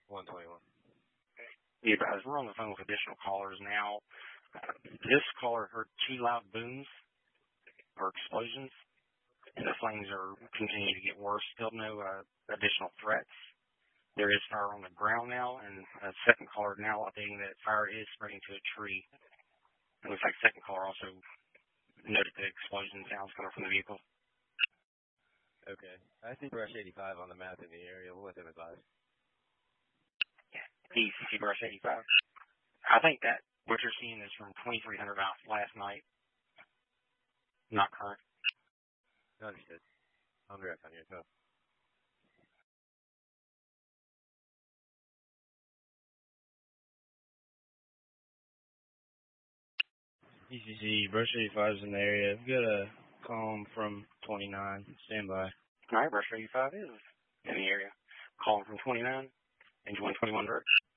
121. Yeah, guys, we're on the phone with additional callers now. This caller heard 2 loud booms or explosions, and the flames are continuing to get worse. Still no additional threats. There is fire on the ground now, and a second caller now updating that fire is spreading to a tree. It looks like second caller also noted the explosion sounds coming from the vehicle. Okay. I see Brush 85 on the map in the area. We'll let them advise. East Brush 85. I think that what you're seeing is from 2300 out last night. Not current. Understood. I'm direct on your phone. ECC, Brush 85 is in the area. I've got a call from 29. Stand by. All right, Brush 85 is in the area. Calling from 29 and 121 direct.